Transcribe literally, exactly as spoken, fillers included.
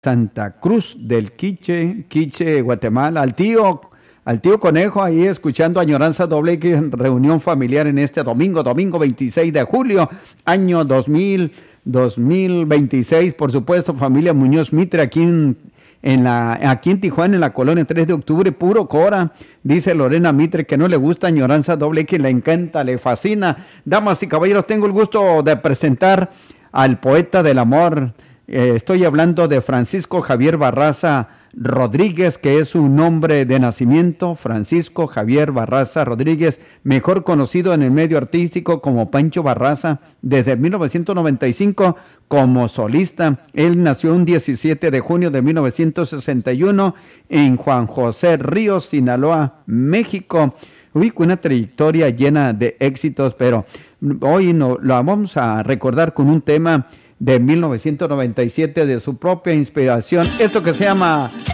Santa Cruz del Quiche, Quiche, Guatemala, al tío, al tío Conejo ahí escuchando Añoranza Doble X en reunión familiar en este domingo, domingo veintiséis de julio, año dos mil, dos mil veintiséis, por supuesto, familia Muñoz Mitre aquí en, en la, aquí en Tijuana, en la colonia tres de octubre, puro Cora, dice Lorena Mitre que no le gusta Añoranza Doble X, le encanta, le fascina. Damas y caballeros, tengo el gusto de presentar al poeta del amor. Eh, estoy hablando de Francisco Javier Barraza Rodríguez, que es su nombre de nacimiento, Francisco Javier Barraza Rodríguez, mejor conocido en el medio artístico como Pancho Barraza, desde mil novecientos noventa y cinco como solista. Él nació un diecisiete de junio de mil novecientos sesenta y uno en Juan José Ríos, Sinaloa, México. Uy, con una trayectoria llena de éxitos, pero hoy no, lo vamos a recordar con un tema de mil novecientos noventa y siete de su propia inspiración, esto que se llama